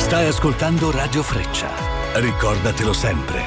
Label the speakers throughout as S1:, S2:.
S1: Stai ascoltando Radio Freccia. Ricordatelo sempre.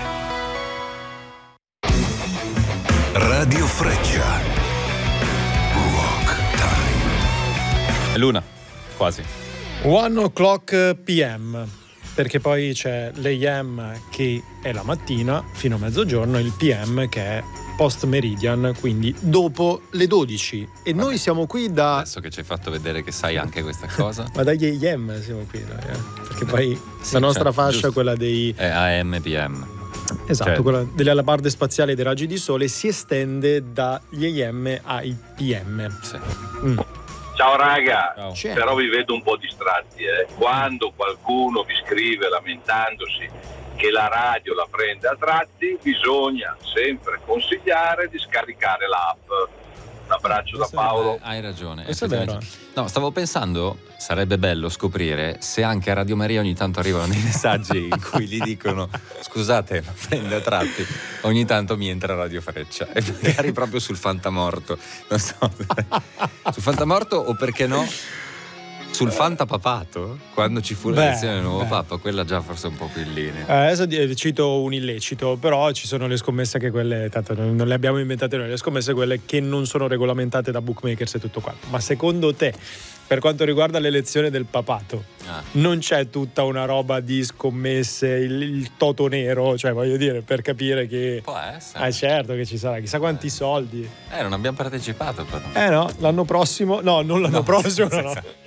S1: Radio Freccia. Rock Time.
S2: È l'una, quasi.
S3: 1:00 p.m. Perché poi c'è l'AM che è la mattina fino a mezzogiorno e il PM che è post meridian, quindi dopo le 12. E noi siamo qui da...
S2: Adesso che ci hai fatto vedere che sai anche questa cosa.
S3: Ma dagli AM siamo qui noi, perché poi
S2: Sì,
S3: la nostra
S2: cioè,
S3: fascia
S2: giusto.
S3: è quella dei...
S2: È AM, PM.
S3: Esatto,
S2: cioè-
S3: quella delle alabarde spaziali dei raggi di sole si estende dagli AM ai PM.
S2: Sì.
S4: Ciao raga,
S2: Ciao.
S3: C'è.
S4: però vi vedo un po' distratti. Quando qualcuno vi scrive lamentandosi che la radio la prende a tratti, bisogna sempre consigliare di scaricare l'app. Un abbraccio da Paolo.
S2: Hai ragione.
S3: Questo è
S2: effettivamente. No, stavo pensando, sarebbe bello scoprire se anche a Radio Maria ogni tanto arrivano dei messaggi in cui gli dicono scusate, ma prende a tratti, ogni tanto mi entra Radio Freccia e magari proprio sul fantamorto, non so, sul fantamorto o perché no sul fantapapato, quando ci fu l'elezione del nuovo Papa, quella già forse un po' più in linea.
S3: Adesso cito un illecito, però ci sono le scommesse che quelle, tanto non le abbiamo inventate noi, le scommesse quelle che non sono regolamentate da bookmakers e tutto quanto. Ma secondo te, per quanto riguarda l'elezione del papato, non c'è tutta una roba di scommesse, il toto nero, cioè voglio dire, per capire che...
S2: Può essere.
S3: certo che ci sarà, chissà quanti soldi.
S2: Non abbiamo partecipato però.
S3: No, l'anno prossimo, no, non l'anno prossimo, no.